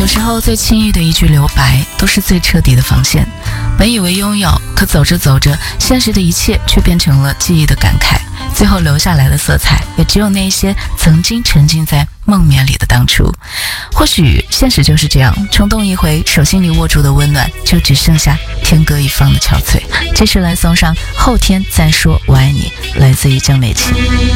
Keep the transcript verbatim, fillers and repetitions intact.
有时候最轻易的一句留白，都是最彻底的防线。本以为拥有，可走着走着，现实的一切却变成了记忆的感慨。最后留下来的色彩，也只有那些曾经沉浸在梦眠里的当初。或许现实就是这样，冲动一回，手心里握住的温暖，就只剩下天各一方的憔悴。这是来送上后天再说我爱你，来自于江美琪。